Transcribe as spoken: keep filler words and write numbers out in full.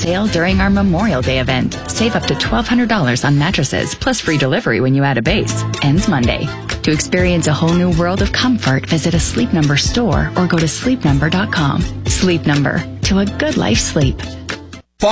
sale during our Memorial Day event. Save up to twelve hundred dollars on mattresses, plus free delivery when you add a base. Ends Monday. To experience a whole new world of comfort, visit a Sleep Number store or go to sleep number dot com. Sleep Number. To a good life sleep.